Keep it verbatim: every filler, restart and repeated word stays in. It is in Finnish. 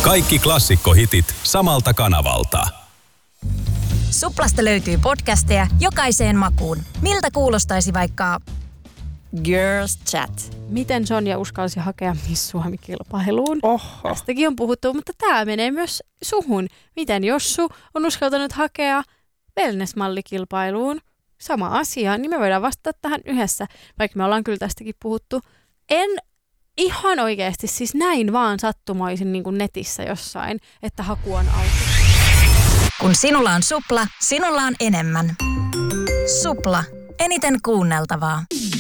Kaikki klassikkohitit samalta kanavalta. Suplasta löytyy podcasteja jokaiseen makuun. Miltä kuulostaisi vaikka Girls Chat? Miten Sonja uskalsi hakea Miss Suomi-kilpailuun? Oho. Tästäkin on puhuttu, mutta tämä menee myös suhun. Miten Jossu on uskaltanut hakea wellness-mallikilpailuun? Sama asia, niin me voidaan vastata tähän yhdessä, vaikka me ollaan kyllä tästäkin puhuttu. En ihan oikeasti siis näin vaan sattumoisin niin kuin netissä jossain, että haku on auki. Kun sinulla on Supla, sinulla on enemmän. Supla. Eniten kuunneltavaa.